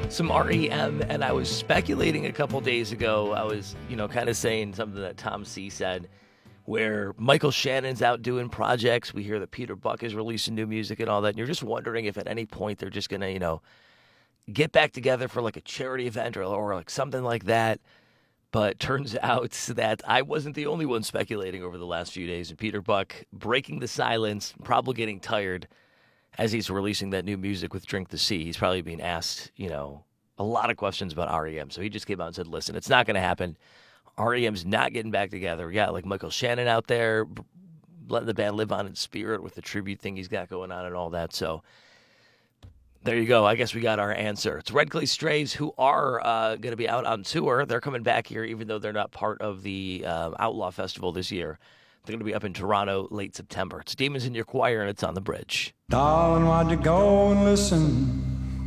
some REM, and I was speculating a couple days ago. I was, kind of saying something that Tom C said, where Michael Shannon's out doing projects. We hear that Peter Buck is releasing new music and all that. And you're just wondering if at any point they're just going to, get back together for like a charity event or like something like that. But turns out that I wasn't the only one speculating over the last few days. And Peter Buck breaking the silence, probably getting tired as he's releasing that new music with Drink the Sea. He's probably being asked, a lot of questions about REM. So he just came out and said, listen, it's not going to happen. REM's not getting back together. We got like Michael Shannon out there letting the band live on in spirit with the tribute thing he's got going on and all that. So there you go. I guess we got our answer. It's Red Clay Strays, who are going to be out on tour. They're coming back here, even though they're not part of the Outlaw Festival this year. They're going to be up in Toronto late September. It's Demons in Your Choir, and it's on the Bridge. Darling, why'd you go and listen